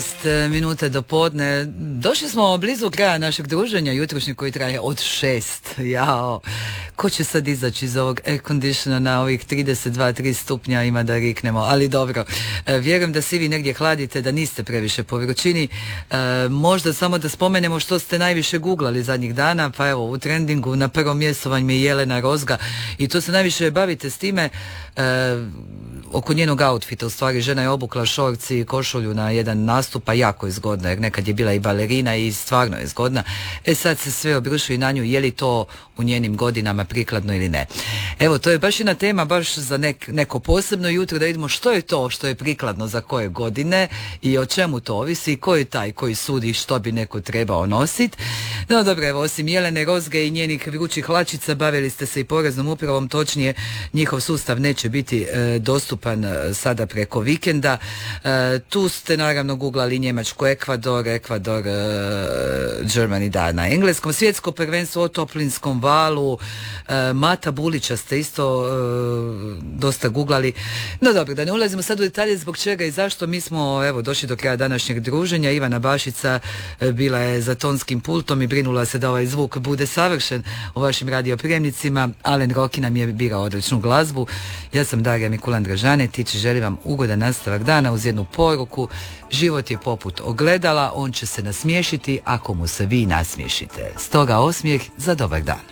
Minuta do podne. Došli smo blizu kraja našeg druženja jutrošnjeg koji traje od 6. Jao, ko će sad izaći iz ovog air conditiona na ovih 32-3 stupnja, ima da riknemo, ali dobro. Vjerujem da svi vi negdje hladite, da niste previše po vrućini. Možda samo da spomenemo što ste najviše googlali zadnjih dana, pa evo u trendingu na prvom mjestu vam je Jelena Rozga i to se najviše bavite s time oko njenog outfita. U stvari žena je obukla šorci i košulju na jedan nastup, pa jako je zgodna, jer nekad je bila i balerina i stvarno je zgodna. Sad se sve obrušuje na nju, je li to u njenim godinama prikladno ili ne. Evo, to je baš jedna tema, baš za neko posebno jutro, da vidimo što je to što je prikladno za koje godine i o čemu to ovisi i ko je taj koji sudi što bi neko trebao nositi. No dobro, evo, osim Jelene Rozge i njenih vrućih hlačica, bavili ste se i poreznom upravom, točnije njihov sustav neće biti dostupan sada preko vikenda. Tu ste naravno googlali Njemačku, Ekvador, Germany, da, na engleskom, svjetsko prvenstvo o toplinskom valu, Mata Bulića ste isto dosta googlali. No dobro, da ne ulazimo sad u detalje zbog čega i zašto, mi smo evo došli do kraja današnjeg druženja. Ivana Bašica bila je za tonskim pultom i brinula se da ovaj zvuk bude savršen u vašim radioprijemnicima. Alen Roki nam je birao odličnu glazbu. Ja sam Darija Mikulan Dražanetić, želim vam ugodan nastavak dana uz jednu poruku: život je poput ogledala, on će se nasmiješiti ako mu se vi nasmiješite. Stoga osmijeh za dobar dan.